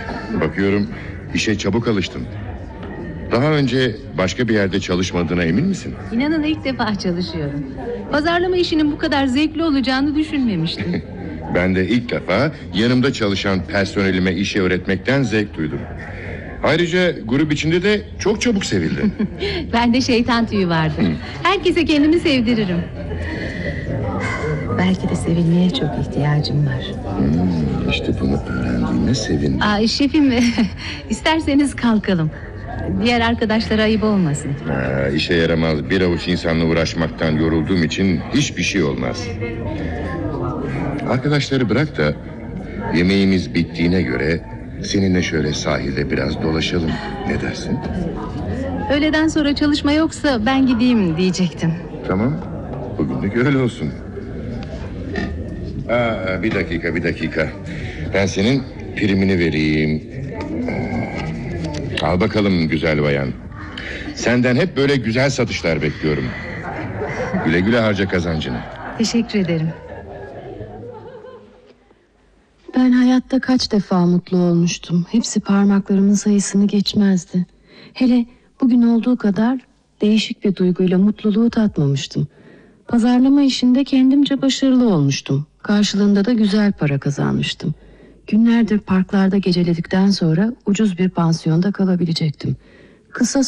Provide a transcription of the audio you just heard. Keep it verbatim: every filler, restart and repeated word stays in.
Bakıyorum işe çabuk alıştın. Daha önce başka bir yerde çalışmadığına emin misin? İnanın ilk defa çalışıyorum. Pazarlama işinin bu kadar zevkli olacağını düşünmemiştim. Ben de ilk defa yanımda çalışan personelime işi öğretmekten zevk duydum. Ayrıca grup içinde de çok çabuk sevildi. Bende şeytan tüyü vardır. Herkese kendimi sevdiririm. Belki de sevilmeye çok ihtiyacım var. Hmm, işte bunu öğrendiğime sevindim. Aa, şefim, isterseniz kalkalım. Diğer arkadaşlara ayıp olmasın. Ha, işe yaramaz bir avuç insanla uğraşmaktan yorulduğum için hiçbir şey olmaz. Arkadaşları bırak da yemeğimiz bittiğine göre seninle şöyle sahilde biraz dolaşalım. Ne dersin? Öğleden sonra çalışma yoksa ben gideyim diyecektim. Tamam. Bugünlük öyle olsun. Aa, bir dakika bir dakika. Ben senin primini vereyim. Al bakalım güzel bayan. Senden hep böyle güzel satışlar bekliyorum. Güle güle harca kazancını. Teşekkür ederim. Ben hayatta kaç defa mutlu olmuştum. Hepsi parmaklarımın sayısını geçmezdi. Hele bugün olduğu kadar değişik bir duyguyla mutluluğu tatmamıştım. Pazarlama işinde kendimce başarılı olmuştum. Karşılığında da güzel para kazanmıştım. Günlerdir parklarda geceledikten sonra ucuz bir pansiyonda kalabilecektim. Kısa